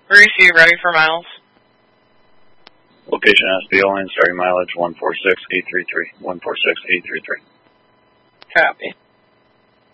Receive, ready for miles. Location SBO line, starting mileage 146833. 146833. Copy.